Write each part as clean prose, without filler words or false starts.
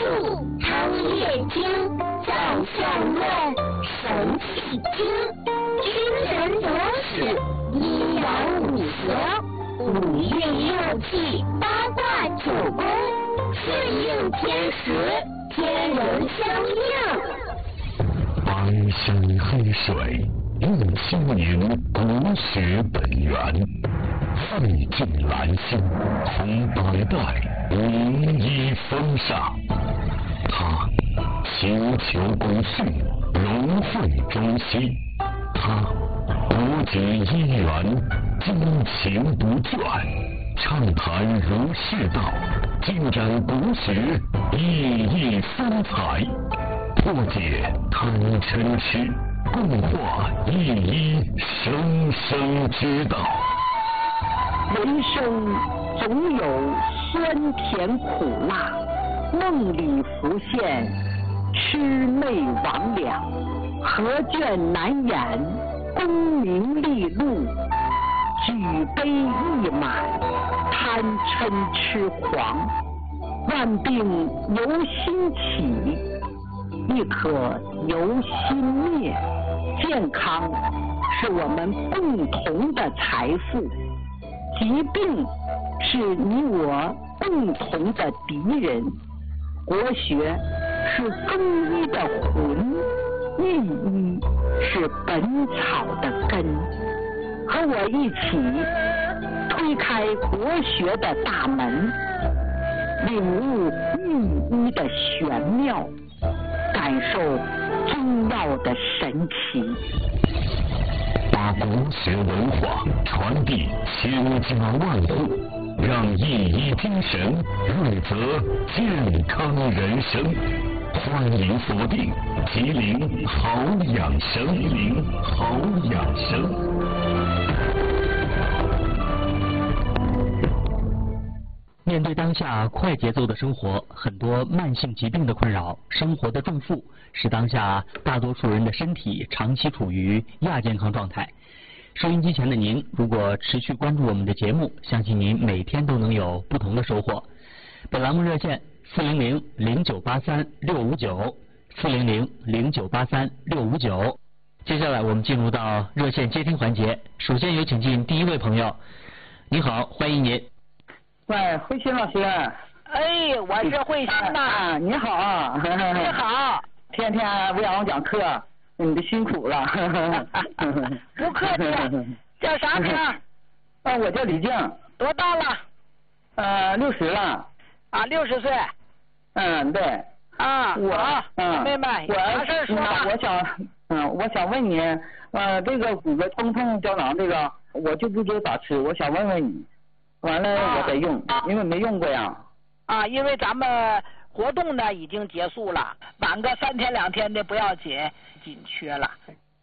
术、汤液经、造象论、神气经、君神夺使、阴阳五行、五运六气、八卦九宫，顺应天时，天人相应。 白山黑水，映清明，国学本源。费尽兰心，同百代，名医风尚。他求求归训，融会中西。他博举一元，精勤不倦，畅谈儒释道，尽展国学，熠熠风采，破解贪嗔痴，共话一一生生之道。 人生总有酸甜苦辣，梦里浮现魑魅魍魉，何卷难掩功名利禄，举杯一满贪嗔痴狂，万病由心起，亦可由心灭。健康是我们共同的财富，疾病是你我共同的敌人。国学是中医的魂，御医是本草的根。和我一起推开国学的大门，领悟御医的玄妙，感受中药的神奇， 把国学文化传递千家万户，让一医精神润泽健康人生。欢迎锁定吉林好养生，吉林好养生。 面对当下快节奏的生活，很多慢性疾病的困扰，生活的重负，使当下大多数人的身体长期处于亚健康状态。收音机前的您，如果持续关注我们的节目，相信您每天都能有不同的收获。本栏目热线400-0983-659，400-0983-659。接下来我们进入到热线接听环节，首先有请进第一位朋友。你好，欢迎您。 喂，慧心老师。 哎，我是慧心呐。 你好啊。 你好。 天天为俺们讲课，你的辛苦了。 不客气。叫啥名？ 我叫李静。 多大了 ？60了。 啊，60岁。 对。 啊，妹妹，啥事说吧。 我想问你，这个骨骼疼痛胶囊这个，我就不知道咋吃，我想问问你。完了我得用，因为没用过呀。 因为咱们活动呢已经结束了，晚个3天2天的不要紧，紧缺了。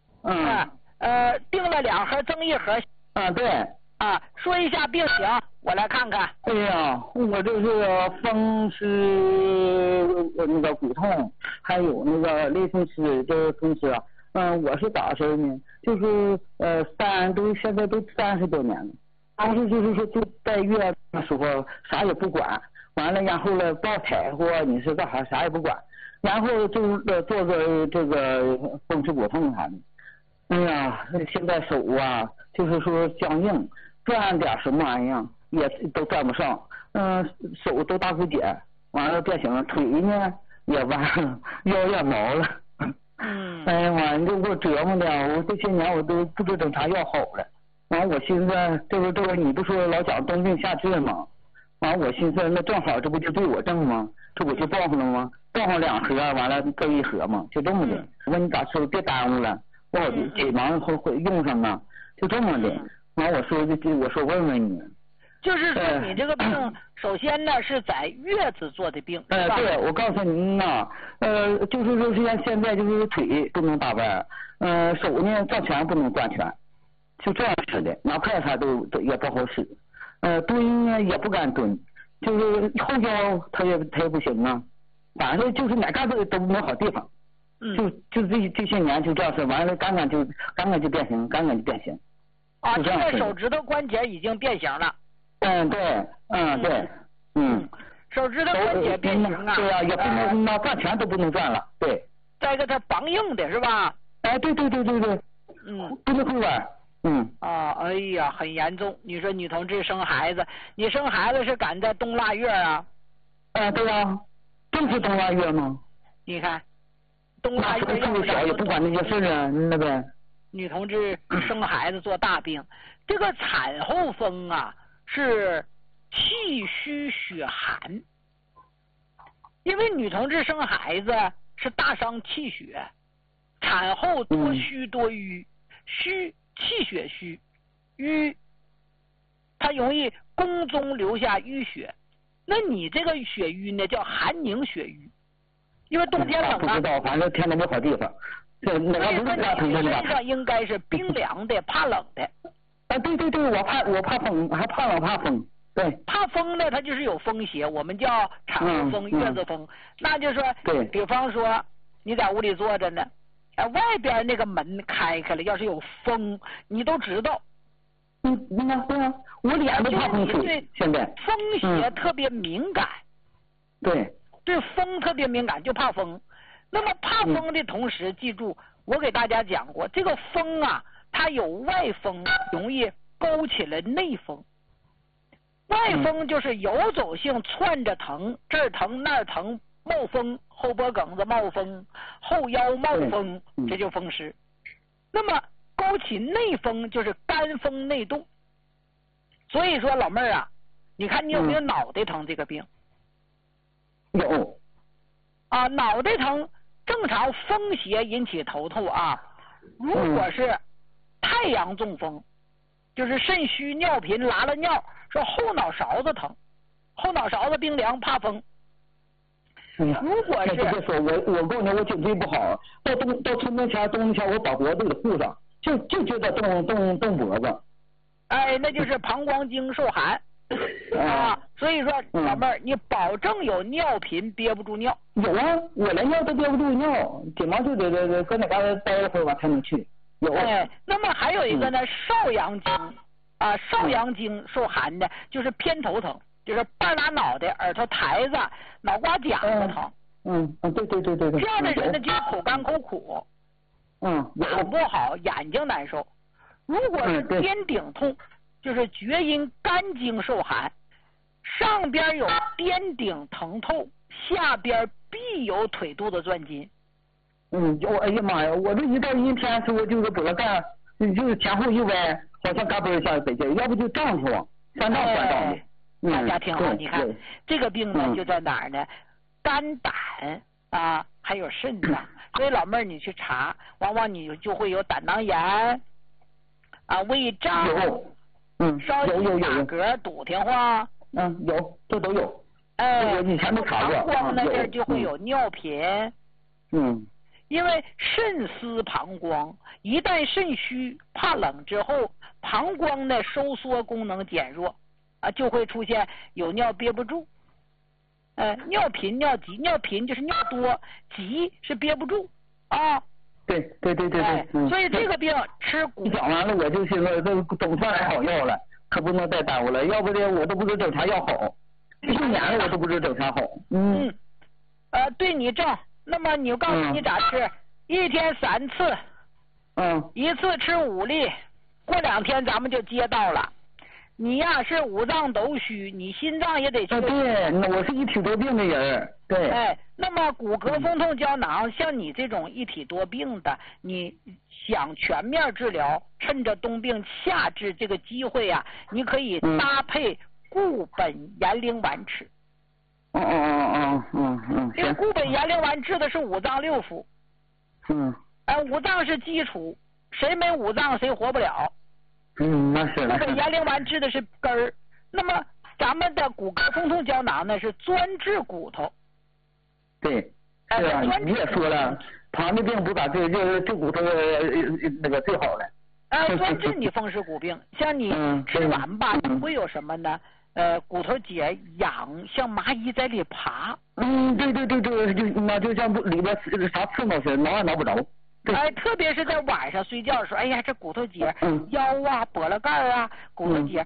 订了2盒，增1盒。 对。 说一下病情，我来看看。 哎呀，我这是风湿那个骨痛，还有那个类风湿，这个风湿。我是咋事呢？就是现在都30多年了。当时就是说就在月那时候啥也不管，完了然后呢报彩或你是干啥也不管，然后就做个这个风湿骨痛啥的。哎呀，现在手啊就是说僵硬，转点什么玩意儿也都转不上，手都大不解，完了变形了，腿呢也弯了，腰也毛了。哎呀妈，你这给我折磨的，我这些年我都不知等啥药好了。完我寻思，这个你不说老讲冬病夏治吗？完我寻思那正好这不就对我正吗？这我就报上了吗？报上2盒，完了各1盒嘛，就这么的。我问你咋吃，别耽误了，不好急忙会用上啊，就这么的。完我说问问你。 就是说你这个病，首先呢是在月子做的病。 对，我告诉您呐，就是说现在就是腿不能打弯，手呢转拳不能转拳。就这样式的，拿筷子都也不好使，蹲呢也不敢蹲，就是后腰他也不行啊，反正就是哪嘎都没好地方，就这些年就这样式，完了刚刚就变形， 现在手指头关节已经变形了。 对，对， 手指头关节变形啊。 对呀，也不能那转拳都不能转了，对。 再一个它梆硬的是吧？ 哎，对，不能会弯。 哎呀，很严重。你说女同志生孩子，你生孩子是赶在冬腊月啊？ 对呀，正是冬腊月吗？ 你看，冬腊月要小也不管那些事啊，那个。 女同志生孩子做大病，这个产后风啊是气虚血寒，因为女同志生孩子是大伤气血，产后多虚多瘀，虚气血虚，瘀，它容易宫中留下淤血。那你这个血瘀呢，叫寒凝血瘀，因为冬天冷啊。 不知道，反正天都没好地方。 所以说你身上应该是冰凉的，怕冷的。 对，我怕风，还怕冷怕风。对。 怕风呢，它就是有风邪，我们叫产后风、月子风。那就是说，比方说你在屋里坐着呢，外边那个门开了，要是有风，你都知道。 对啊，我脸都怕风吹。现在。 风邪特别敏感。 对。 对风特别敏感，就怕风。那么怕风的同时，记住我给大家讲过，这个风啊，它有外风，容易勾起来内风。外风就是游走性窜着疼，这儿疼那儿疼，冒风，后脖梗子冒风，后腰冒风，这就风湿。那么勾起内风就是肝风内动。所以说老妹儿啊，你看你有没有脑袋疼这个病？ 有。 脑袋疼。正常风邪引起头痛啊，如果是太阳中风，就是肾虚尿频拉了尿，说后脑勺子疼，后脑勺子冰凉怕风。如果是别说我告诉你，我颈椎不好，到春天前冬天我把脖子给护上，就觉得动脖子。 那就是膀胱经受寒。所以说老妹儿，你保证有尿频，憋不住尿。 有啊，我连尿都憋不住尿，紧忙就得搁那嘎达待一会儿吧才能去。有。 那么还有一个呢，少阳经少阳经受寒的，就是偏头疼，就是半拉脑袋、耳朵台子、脑瓜甲子疼。 对。 这样的人呢，就口干口苦。眼不好，眼睛难受。如果是颠顶痛。就是厥阴肝经受寒，上边有颠顶疼痛，下边必有腿肚子转筋。 哎呀妈呀，我这一到阴天时候就是脖子干，就是前后一歪，好像嘎嘣一下得劲，要不就胀痛，翻胀的。 大家听好，你看这个病呢就在哪儿呢？肝胆还有肾脏。所以老妹儿你去查，往往你就会有胆囊炎胃胀。稍微打嗝堵挺慌。 有，这都有。以前都查过。 膀胱那地儿就会有尿频。因为肾司膀胱，一旦肾虚怕冷之后，膀胱的收缩功能减弱，就会出现有尿憋不住。尿频、尿急，尿频就是尿多，急是憋不住对。 所以这个病吃谷。 讲完了，我就寻思这总算来好药了，可不能再耽误了，要不的我都不知整啥药好，1年了我都不知整啥好。 对你正，那么你告诉你咋吃，1天3次，一次吃5粒，过2天咱们就接到了。你呀是五脏都虚，你心脏也得去。 对，我是一体多病的人。对。 那么骨骼风痛胶囊，像你这种一体多病的，你想全面治疗，趁着冬病夏治这个机会啊，你可以搭配固本延龄丸吃。因为固本延龄丸治的是五脏六腑。五脏是基础，谁没五脏谁活不了。 那是。 固本延龄丸治的是根儿，那么咱们的骨骼风痛胶囊呢是专治骨头。 对，是啊，你也说了，糖尿病不咋治，就是治骨头那个最好了。 专治你风湿骨病，像你吃完吧，会有什么呢？骨头节痒，像蚂蚁在里爬。 对，就像里边啥刺挠似的，挠也挠不着。 特别是在晚上睡觉的时候，哎呀，这骨头节、腰啊、脖子盖啊、骨头节，